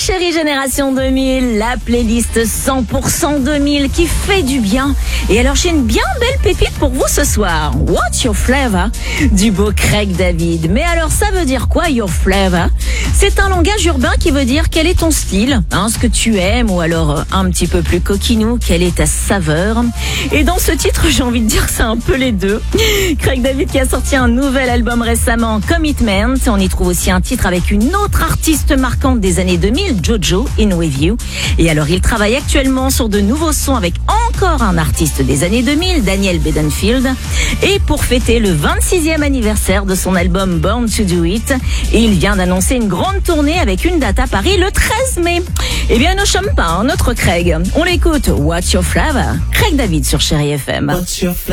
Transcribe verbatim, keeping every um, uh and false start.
Chérie Génération deux mille, la playlist cent pour cent deux mille qui fait du bien. Et alors j'ai une bien belle pépite pour vous ce soir. What's your flavor? Du beau Craig David. Mais alors ça veut dire quoi, your flavor? C'est un langage urbain qui veut dire quel est ton style, hein, ce que tu aimes, ou alors un petit peu plus coquinou, quelle est ta saveur. Et dans ce titre, j'ai envie de dire que c'est un peu les deux. Craig David qui a sorti un nouvel album récemment, Commitment. On y trouve aussi un titre avec une autre artiste marquante des années deux mille, Jojo, In With You. Et alors il travaille actuellement sur de nouveaux sons avec encore un artiste des années deux mille, Daniel Bedingfield. Et pour fêter le vingt-sixième anniversaire de son album Born to Do It, il vient d'annoncer une grande tournée avec une date à Paris le treize mai. Eh bien, ne sommes pas, hein, notre Craig. On l'écoute. What's your flavor? Craig David sur Chérie F M. What's your flavor?